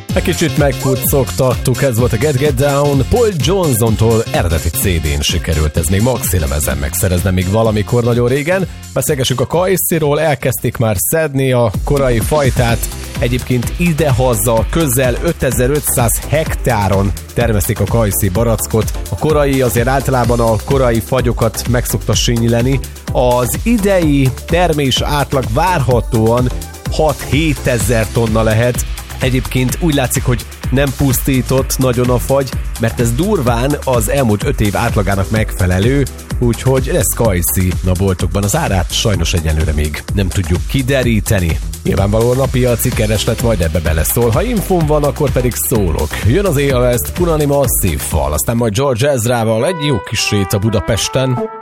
Egy kicsit megpuccogtattuk, ez volt a Get Down. Paul Johnsontól eredeti CD-n sikerült ez még maxi-lemezen megszereznem még valamikor nagyon régen. Beszélgessünk a kajsziról, elkezdték már szedni a korai fajtát. Egyébként idehaza közel 5500 hektáron termesztik a kajszi barackot. A korai azért általában a korai fagyokat meg szokta sinyleni. Az idei termés átlag várhatóan 6-7 ezer tonna lehet. Egyébként úgy látszik, hogy nem pusztított nagyon a fagy, mert ez durván az elmúlt 5 év átlagának megfelelő, úgyhogy lesz kajszi a boltokban. Az árát sajnos egyelőre még nem tudjuk kideríteni. Nyilvánvalóan a piaci kereslet majd ebbe beleszól. Ha infóm van, akkor pedig szólok. Jön az ELS Punani Massive-val, aztán majd George Ezrával egy jó kis rét a Budapesten.